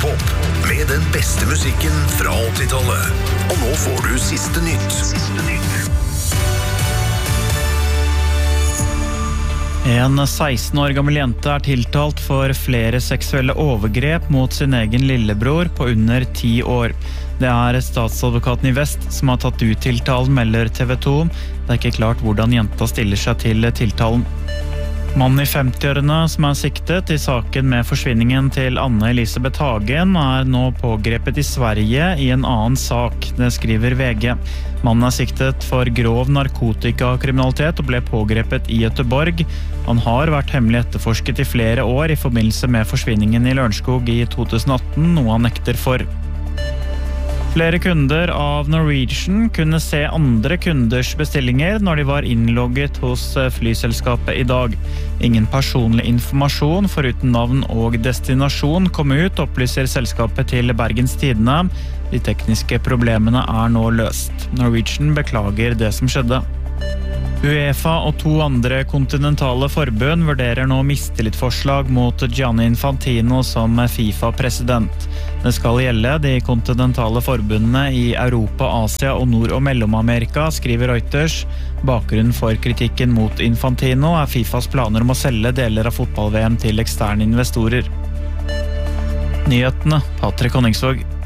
Radiopop med den beste musikken fra 80-tallet. Og nå får du siste nytt. En 16 år gammel jente tiltalt for flere seksuelle overgrep mot sin egen lillebror på under 10 år. Det statsadvokaten i Vest som har tatt ut tiltalen, melder TV 2. Det ikke klart hvordan jenta stiller seg til tiltalen. Mannen i 50-årene som siktet i saken med forsvinningen til Anne Elisabeth Hagen nå pågrepet i Sverige i en annen sak, det skriver VG. Mannen siktet for grov narkotikakriminalitet og ble pågrepet i Göteborg. Han har vært hemmelig etterforsket i flere år i forbindelse med forsvinningen i Lørenskog i 2018, noe han nekter for. Flere kunder av Norwegian kunne se andre kunders bestillinger når de var innlogget hos flyselskapet i dag. Ingen personlig informasjon foruten navn og destinasjon kom ut, opplyser selskapet til Bergens Tidende. De tekniske problemene nå løst. Norwegian beklager det som skjedde. UEFA og 2 andre kontinentale forbund vurderer nå mistillitsforslag mot Gianni Infantino som FIFA-president. Det skal gjelde de kontinentale forbundene i Europa, Asia og Nord- og Mellom-Amerika, skriver Reuters. Bakgrunnen for kritikken mot Infantino FIFAs planer om å selge deler av fotball-VM til eksterne investorer. Nyhetene, Patrick Honningsvåg.